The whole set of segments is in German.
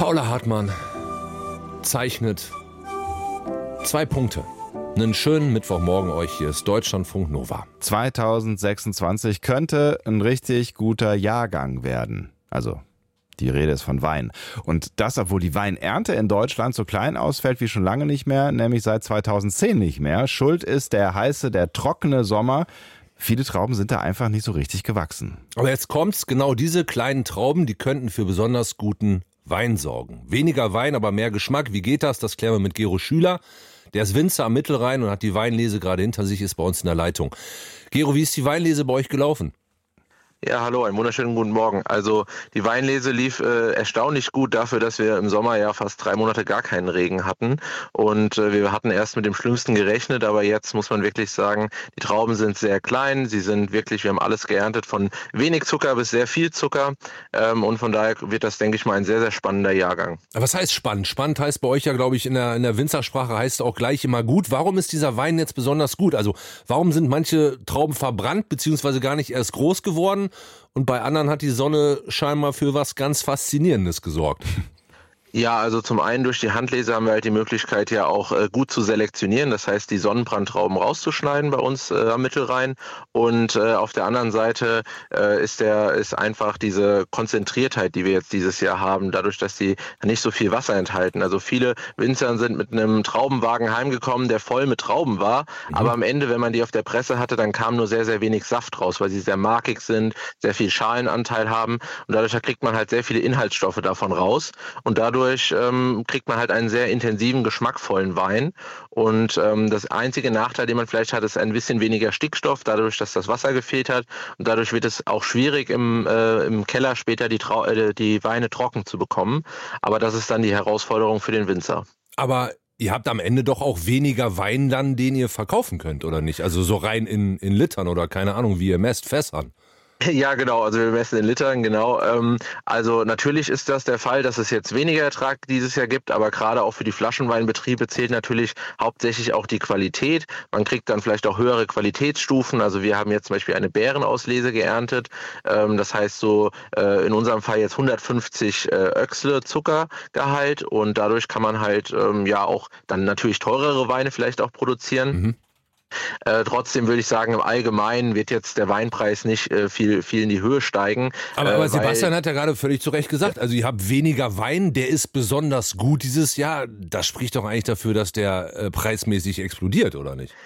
Paula Hartmann zeichnet 2 Punkte. Einen schönen Mittwochmorgen euch. Hier ist Deutschlandfunk Nova. 2026 könnte ein richtig guter Jahrgang werden. Also, die Rede ist von Wein. Und das, obwohl die Weinernte in Deutschland so klein ausfällt wie schon lange nicht mehr, nämlich seit 2010 nicht mehr. Schuld ist der heiße, der trockene Sommer. Viele Trauben sind da einfach nicht so richtig gewachsen. Aber jetzt kommt's, genau diese kleinen Trauben, die könnten für besonders guten Wein sorgen. Weniger Wein, aber mehr Geschmack. Wie geht das? Das klären wir mit Gero Schüler. Der ist Winzer am Mittelrhein und hat die Weinlese gerade hinter sich, ist bei uns in der Leitung. Gero, wie ist die Weinlese bei euch gelaufen? Ja, hallo, einen wunderschönen guten Morgen. Also die Weinlese lief erstaunlich gut dafür, dass wir im Sommer ja fast 3 Monate gar keinen Regen hatten. Und wir hatten erst mit dem Schlimmsten gerechnet, aber jetzt muss man wirklich sagen, die Trauben sind sehr klein. Sie sind wirklich, wir haben alles geerntet, von wenig Zucker bis sehr viel Zucker. Und von daher wird das, denke ich mal, ein sehr, sehr spannender Jahrgang. Aber was heißt spannend? Spannend heißt bei euch ja, glaube ich, in der Winzersprache heißt es auch gleich immer gut. Warum ist dieser Wein jetzt besonders gut? Also warum sind manche Trauben verbrannt beziehungsweise gar nicht erst groß geworden? Und bei anderen hat die Sonne scheinbar für was ganz Faszinierendes gesorgt. Ja, also zum einen durch die Handlese haben wir halt die Möglichkeit ja auch gut zu selektionieren, das heißt die Sonnenbrandtrauben rauszuschneiden bei uns am Mittelrhein und auf der anderen Seite ist einfach diese Konzentriertheit, die wir jetzt dieses Jahr haben, dadurch, dass sie nicht so viel Wasser enthalten. Also viele Winzer sind mit einem Traubenwagen heimgekommen, der voll mit Trauben war, aber am Ende, wenn man die auf der Presse hatte, dann kam nur sehr, sehr wenig Saft raus, weil sie sehr markig sind, sehr viel Schalenanteil haben und dadurch kriegt man halt sehr viele Inhaltsstoffe davon raus und dadurch kriegt man halt einen sehr intensiven, geschmackvollen Wein. Und das einzige Nachteil, den man vielleicht hat, ist ein bisschen weniger Stickstoff, dadurch, dass das Wasser gefehlt hat. Und dadurch wird es auch schwierig, im Keller später die Weine trocken zu bekommen. Aber das ist dann die Herausforderung für den Winzer. Aber ihr habt am Ende doch auch weniger Wein dann, den ihr verkaufen könnt, oder nicht? Also so rein in Litern oder keine Ahnung, wie ihr messt, Fässern. Ja, genau. Also wir messen in Litern, genau. Also natürlich ist das der Fall, dass es jetzt weniger Ertrag dieses Jahr gibt, aber gerade auch für die Flaschenweinbetriebe zählt natürlich hauptsächlich auch die Qualität. Man kriegt dann vielleicht auch höhere Qualitätsstufen. Also wir haben jetzt zum Beispiel eine Beerenauslese geerntet. Das heißt so in unserem Fall jetzt 150 Öchsle Zuckergehalt und dadurch kann man halt ja auch dann natürlich teurere Weine vielleicht auch produzieren. Mhm. Trotzdem würde ich sagen, im Allgemeinen wird jetzt der Weinpreis nicht viel in die Höhe steigen. Aber Sebastian hat ja gerade völlig zu Recht gesagt, also ihr habt weniger Wein, der ist besonders gut dieses Jahr. Das spricht doch eigentlich dafür, dass der preismäßig explodiert, oder nicht?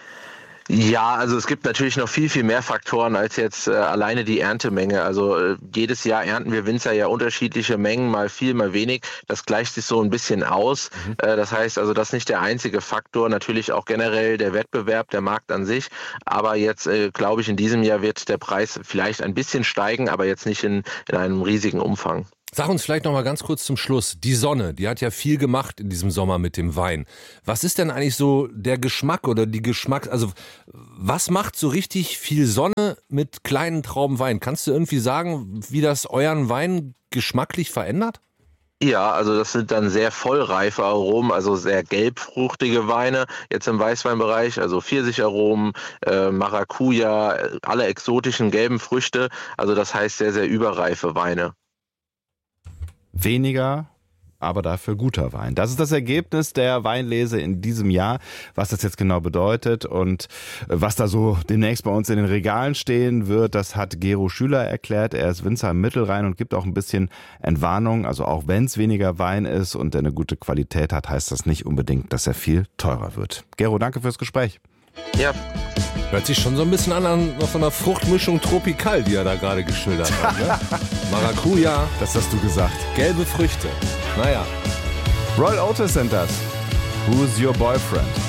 Ja, also es gibt natürlich noch viel mehr Faktoren als jetzt alleine die Erntemenge. Also jedes Jahr ernten wir Winzer ja unterschiedliche Mengen, mal viel, mal wenig. Das gleicht sich so ein bisschen aus. Das heißt also, das ist nicht der einzige Faktor. Natürlich auch generell der Wettbewerb, der Markt an sich. Aber jetzt glaube ich, in diesem Jahr wird der Preis vielleicht ein bisschen steigen, aber jetzt nicht in einem riesigen Umfang. Sag uns vielleicht noch mal ganz kurz zum Schluss, die Sonne, die hat ja viel gemacht in diesem Sommer mit dem Wein. Was ist denn eigentlich so der Geschmack oder die also was macht so richtig viel Sonne mit kleinen Trauben Wein? Kannst du irgendwie sagen, wie das euren Wein geschmacklich verändert? Ja, also das sind dann sehr vollreife Aromen, also sehr gelbfruchtige Weine, jetzt im Weißweinbereich, also Pfirsicharomen, Maracuja, alle exotischen gelben Früchte, also das heißt sehr, sehr überreife Weine. Weniger, aber dafür guter Wein. Das ist das Ergebnis der Weinlese in diesem Jahr. Was das jetzt genau bedeutet und was da so demnächst bei uns in den Regalen stehen wird, das hat Gero Schüler erklärt. Er ist Winzer im Mittelrhein und gibt auch ein bisschen Entwarnung. Also auch wenn es weniger Wein ist und er eine gute Qualität hat, heißt das nicht unbedingt, dass er viel teurer wird. Gero, danke fürs Gespräch. Ja. Hört sich schon so ein bisschen an nach so einer Fruchtmischung Tropikal, die er da gerade geschildert hat. Ne? Maracuja. Das hast du gesagt. Gelbe Früchte. Naja. Roy Otis sind das. Who's Your Boyfriend?